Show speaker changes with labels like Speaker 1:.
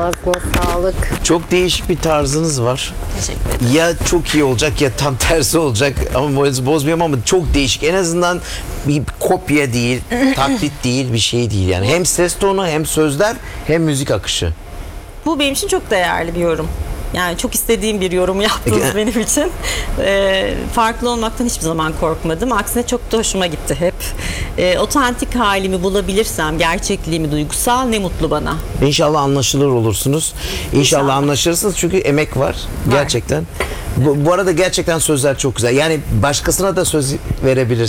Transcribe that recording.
Speaker 1: Ağzına sağlık.
Speaker 2: Çok değişik bir tarzınız var.
Speaker 3: Teşekkür ederim.
Speaker 2: Ya çok iyi olacak ya tam tersi olacak ama moralinizi bozmuyorum ama çok değişik. En azından bir kopya değil, taklit değil, bir şey değil yani. Hem ses tonu hem sözler hem müzik akışı.
Speaker 3: Bu benim için çok değerli bir yorum. Yani çok istediğim bir yorum yaptınız benim için. Farklı olmaktan hiçbir zaman korkmadım. Aksine çok da hoşuma gitti hep. Otantik halimi bulabilirsem, gerçekliğimi, duygusal, ne mutlu bana.
Speaker 2: İnşallah anlaşılır olursunuz. İnşallah anlaşırsınız çünkü emek var. Gerçekten. Bu arada gerçekten sözler çok güzel. Yani başkasına da söz verebilirsiniz.